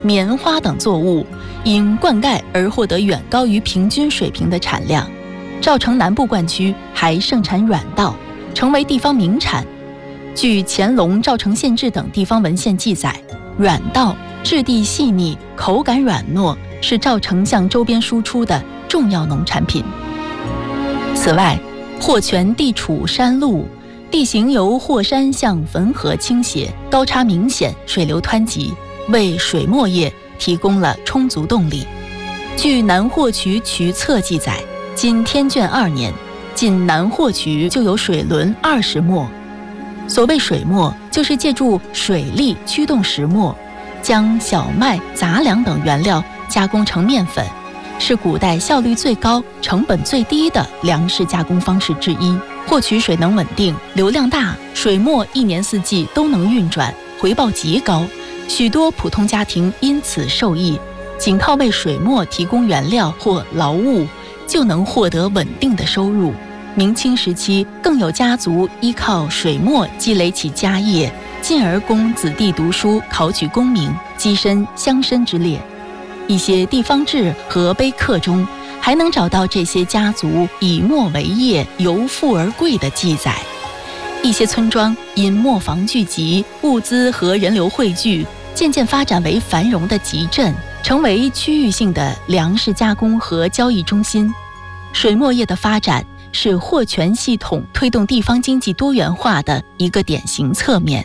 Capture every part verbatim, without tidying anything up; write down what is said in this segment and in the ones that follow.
棉花等作物因灌溉而获得远高于平均水平的产量。赵城南部灌区还盛产软稻，成为地方名产。据乾隆《赵城县志》等地方文献记载，软稻质地细腻，口感软糯，是赵城向周边输出的重要农产品。此外，霍泉地处山路，地形由霍山向汾河倾斜，高差明显，水流湍急，为水磨业提供了充足动力。据南霍渠渠册记载，今天眷二年，仅南霍渠就有水轮二十磨。所谓水磨，就是借助水力驱动石磨，将小麦、杂粮等原料加工成面粉，是古代效率最高、成本最低的粮食加工方式之一。霍渠水能稳定，流量大，水磨一年四季都能运转，回报极高，许多普通家庭因此受益。仅靠为水磨提供原料或劳务，就能获得稳定的收入。明清时期，更有家族依靠水磨积累起家业，进而供子弟读书、考取功名，跻身乡绅之列。一些地方志和碑刻中，还能找到这些家族以磨为业、由富而贵的记载。一些村庄因磨坊聚集，物资和人流汇聚，渐渐发展为繁荣的集镇，成为区域性的粮食加工和交易中心。水磨业的发展是霍泉系统推动地方经济多元化的一个典型侧面。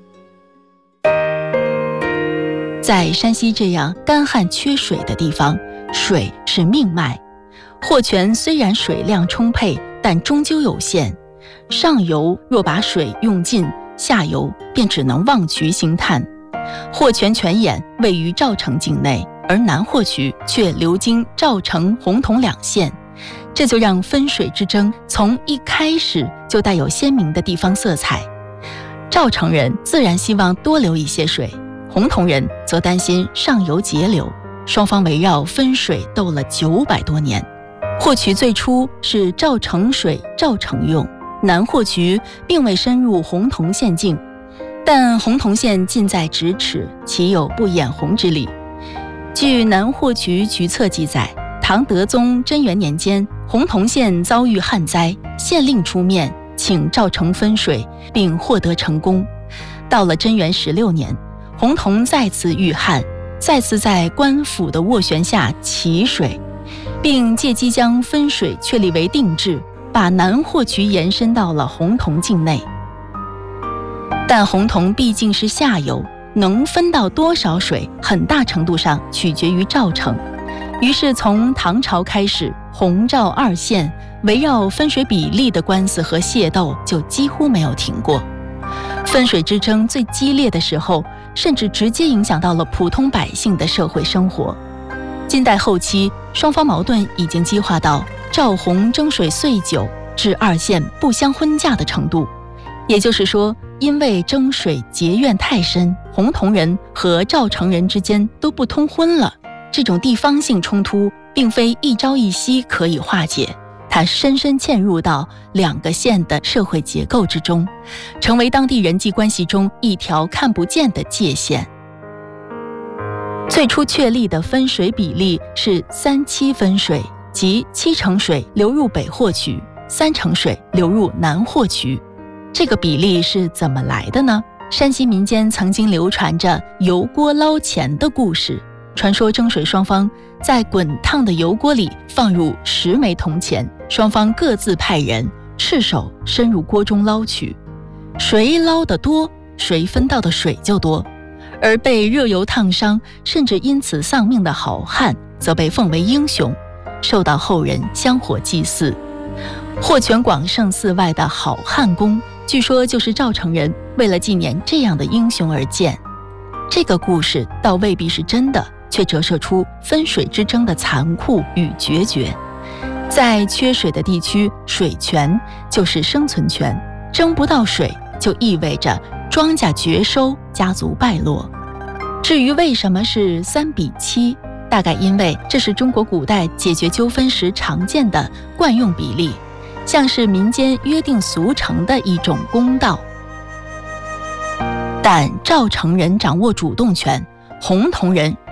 在山西这样干旱缺水的地方，水是命脉。霍泉虽然水量充沛，但终究有限。上游若把水用尽，下游便只能望渠兴叹。霍泉泉眼位于赵城境内，而南霍渠却流经赵城、洪洞两县，这就让分水之争从一开始就带有鲜明的地方色彩。赵城人自然希望多留一些水，洪洞人则担心上游截流，双方围绕分水斗了九百多年。霍渠最初是赵城水赵城用，南霍渠并未深入洪洞县境，但洪洞县近在咫尺，岂有不眼红之理？据南霍渠渠册记载，唐德宗贞元年间，洪洞县遭遇旱灾，县令出面请赵城分水，并获得成功。到了贞元十六年，洪洞再次遇旱，再次在官府的斡旋下起水，并借机将分水确立为定制，把南霍渠延伸到了洪洞境内。但洪洞毕竟是下游，能分到多少水，很大程度上取决于赵城。于是从唐朝开始，洪赵二县围绕分水比例的官司和械斗就几乎没有停过。分水之争最激烈的时候，甚至直接影响到了普通百姓的社会生活。金代后期，双方矛盾已经激化到赵洪争水岁久，至二县不相婚嫁的程度。也就是说，因为争水结怨太深，洪洞人和赵城人之间都不通婚了。这种地方性冲突并非一朝一夕可以化解，它深深嵌入到两个县的社会结构之中，成为当地人际关系中一条看不见的界限。最初确立的分水比例是三七分水，即七成水流入北霍渠，三成水流入南霍渠。这个比例是怎么来的呢？山西民间曾经流传着油锅捞钱的故事。传说争水双方在滚烫的油锅里放入十枚铜钱，双方各自派人赤手伸入锅中捞取，谁捞得多，谁分到的水就多。而被热油烫伤甚至因此丧命的好汉则被奉为英雄，受到后人香火祭祀。霍泉广胜寺外的好汉宫，据说就是赵城人为了纪念这样的英雄而建。这个故事倒未必是真的，却折射出分水之争的残酷与决绝。在缺水的地区，水权就是生存权，争不到水就意味着庄稼绝收，家族败落。至于为什么是三比七，大概因为这是中国古代解决纠纷时常见的惯用比例，像是民间约定俗成的一种公道。但赵城人掌握主动权， 洪同人